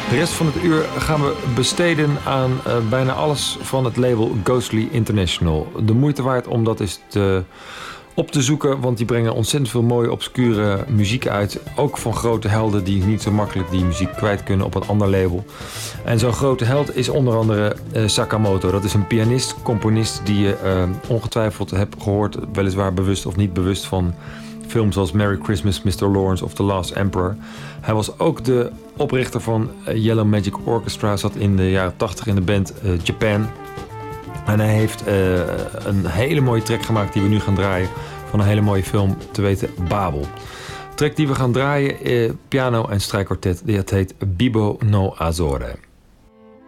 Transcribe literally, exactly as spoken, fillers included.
De rest van het uur gaan we besteden aan uh, bijna alles van het label Ghostly International. De moeite waard om dat eens te, op te zoeken, want die brengen ontzettend veel mooie, obscure muziek uit. Ook van grote helden die niet zo makkelijk die muziek kwijt kunnen op een ander label. En zo'n grote held is onder andere uh, Sakamoto. Dat is een pianist, componist die je uh, ongetwijfeld hebt gehoord, weliswaar bewust of niet bewust van films als Merry Christmas, mister Lawrence of The Last Emperor. Hij was ook de oprichter van Yellow Magic Orchestra, zat in de jaren tachtig in de band uh, Japan. En hij heeft uh, een hele mooie track gemaakt die we nu gaan draaien van een hele mooie film, te weten Babel. De track die we gaan draaien, uh, piano en strijkkwartet, die het heet Bibo no Azore.